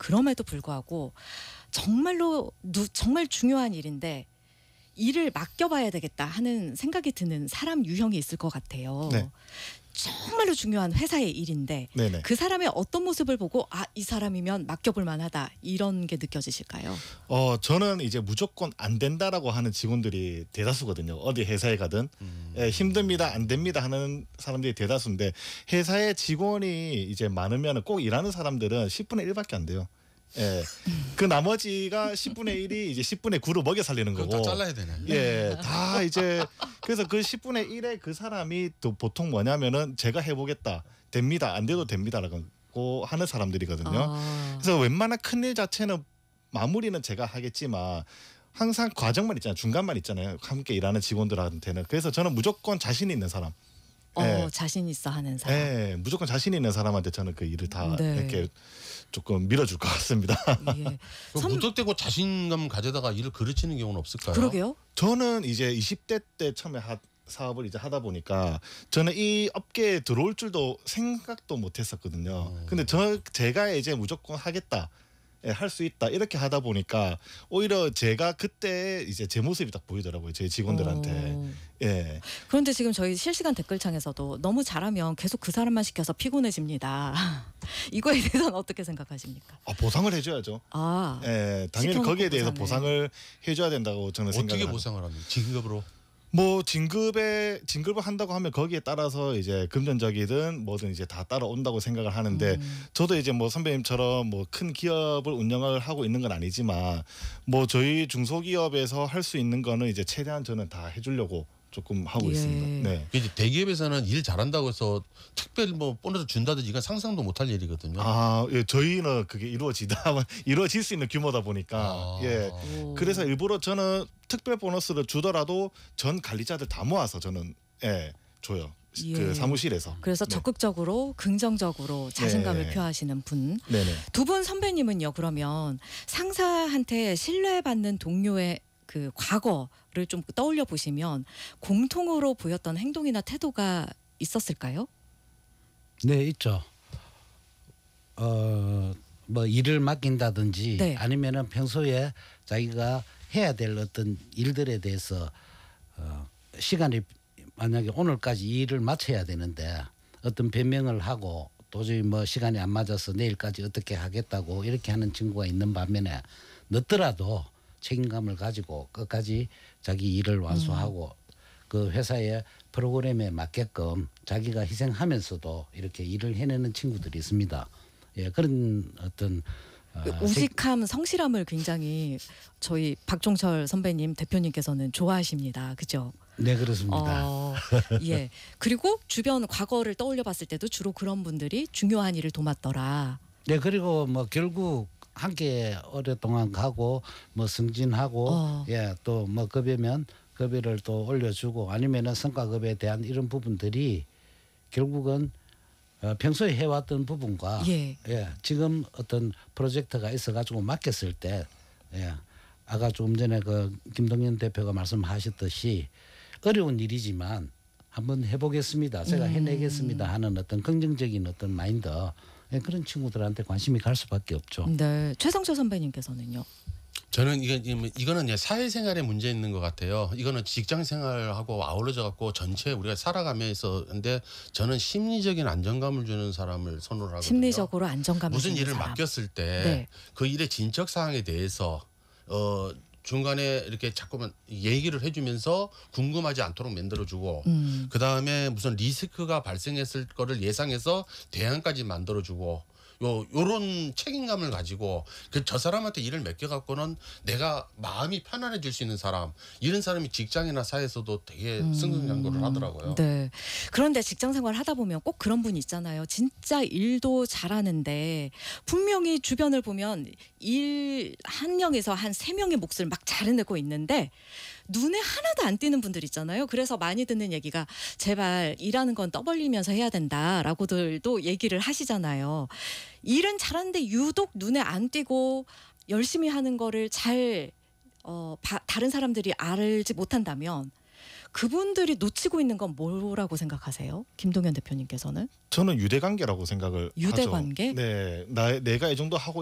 그럼에도 불구하고 정말로 정말 중요한 일인데 일을 맡겨봐야 되겠다 하는 생각이 드는 사람 유형이 있을 것 같아요. 네. 정말로 중요한 회사의 일인데 네네. 그 사람의 어떤 모습을 보고 이 사람이면 맡겨볼 만하다 이런 게 느껴지실까요? 저는 이제 무조건 안 된다라고 하는 직원들이 대다수거든요. 어디 회사에 가든 힘듭니다, 안 됩니다 하는 사람들이 대다수인데 회사에 직원이 이제 많으면 꼭 일하는 사람들은 10분의 1밖에 안 돼요. 예, 그 나머지가 10분의 1이 이제 10분의 9로 먹여 살리는 거고. 다 잘라야 되네. 예, 다 이제 그래서 그 10분의 1의 그 사람이 또 보통 뭐냐면은 제가 해보겠다, 됩니다, 안 돼도 됩니다라고 하는 사람들이거든요. 그래서 웬만한 큰일 자체는 마무리는 제가 하겠지만 항상 과정만 있잖아요, 중간만 있잖아요, 함께 일하는 직원들한테는. 그래서 저는 무조건 자신 있는 사람. 예. 자신 있어 하는 사람. 예, 무조건 자신 있는 사람한테 저는 그 일을 다 네. 이렇게 조금 밀어줄 것 같습니다. 예. 무턱대고 자신감 가져다가 일을 그르치는 경우는 없을까요? 그러게요. 저는 이제 20대 때 처음에 사업을 이제 하다 보니까 저는 이 업계에 들어올 줄도 생각도 못 했었거든요. 근데 제가 이제 무조건 하겠다, 할 수 있다 이렇게 하다 보니까 오히려 제가 그때 이제 제 모습이 딱 보이더라고요, 제 직원들한테. 예. 그런데 지금 저희 실시간 댓글창에서도 너무 잘하면 계속 그 사람만 시켜서 피곤해집니다. 이거에 대해서는 어떻게 생각하십니까? 보상을 해줘야죠. 예, 당연히 시켜놓고 거기에 대해서 보상을. 보상을 해줘야 된다고 저는 생각을 어떻게 합니다. 보상을 합니까? 진급으로? 뭐 진급을 한다고 하면 거기에 따라서 이제 금전적이든 뭐든 이제 다 따라온다고 생각을 하는데 저도 이제 뭐 선배님처럼 뭐 큰 기업을 운영을 하고 있는 건 아니지만 뭐 저희 중소기업에서 할 수 있는 거는 이제 최대한 저는 다 해주려고 조금 하고 있습니다. 네. 이제 대기업에서는 일 잘한다고 해서 특별 뭐 보너스 준다든지 이건 상상도 못할 일이거든요. 예, 저희는 그게 이루어질 수 있는 규모다 보니까 예. 그래서 일부러 저는 특별 보너스를 주더라도 전 관리자들 다 모아서 저는 줘요. 그 사무실에서. 그래서 적극적으로 긍정적으로 자신감을 표하시는 분. 네네. 두 분 선배님은요. 그러면 상사한테 신뢰받는 동료의 그 과거를 좀 떠올려 보시면 공통으로 보였던 행동이나 태도가 있었을까요? 네, 있죠. 뭐 일을 맡긴다든지 네. 아니면은 평소에 자기가 해야 될 어떤 일들에 대해서 시간이 만약에 오늘까지 이 일을 마쳐야 되는데 어떤 변명을 하고 도저히 뭐 시간이 안 맞아서 내일까지 어떻게 하겠다고 이렇게 하는 친구가 있는 반면에 늦더라도 책임감을 가지고 끝까지 자기 일을 완수하고 그 회사의 프로그램에 맞게끔 자기가 희생하면서도 이렇게 일을 해내는 친구들이 있습니다. 예, 그런 어떤 우직함, 성실함을 굉장히 저희 박종철 선배님 대표님께서는 좋아하십니다. 그죠? 네, 그렇습니다. 예. 그리고 주변 과거를 떠올려 봤을 때도 주로 그런 분들이 중요한 일을 도맡더라. 네, 그리고 뭐 결국 함께 오랫동안 가고 뭐 승진하고 예, 또 뭐 급여면 급여를 또 올려주고 아니면은 성과급에 대한 이런 부분들이 결국은 평소에 해왔던 부분과 예, 지금 어떤 프로젝트가 있어가지고 맡겼을 때 예, 아까 조금 전에 그 김동연 대표가 말씀하셨듯이 어려운 일이지만 한번 해보겠습니다. 제가 해내겠습니다 하는 어떤 긍정적인 어떤 마인드 그런 친구들한테 관심이 갈 수밖에 없죠. 네, 최성철 선배님께서는요. 저는 이거는 이제 사회생활에 문제 있는 것 같아요. 이거는 직장생활하고 아울러져 갖고 전체 우리가 살아가면서 근데 저는 심리적인 안정감을 주는 사람을 선호를 하거든요. 심리적으로 안정감을 무슨 주는 일을 사람. 맡겼을 때 그 일의 진척 사항에 대해서 중간에 이렇게 자꾸만 얘기를 해주면서 궁금하지 않도록 만들어주고 그 다음에 무슨 리스크가 발생했을 거를 예상해서 대안까지 만들어주고 요런 책임감을 가지고 저 사람한테 일을 맡겨갖고는 내가 마음이 편안해질 수 있는 사람 이런 사람이 직장이나 사회에서도 되게 승승장구를 하더라고요. 네. 그런데 직장 생활 하다 보면 꼭 그런 분 있잖아요. 진짜 일도 잘하는데 분명히 주변을 보면 일 한 명에서 한 3명의 몫을 막 잘해내고 있는데 눈에 하나도 안 띄는 분들 있잖아요. 그래서 많이 듣는 얘기가 제발 일하는 건 떠벌리면서 해야 된다라고들도 얘기를 하시잖아요. 일은 잘하는데 유독 눈에 안 띄고 열심히 하는 거를 잘 다른 사람들이 알지 못한다면 그분들이 놓치고 있는 건 뭐라고 생각하세요? 김동연 대표님께서는? 저는 유대관계라고 생각을 하죠. 유대관계? 네, 내가 이 정도 하고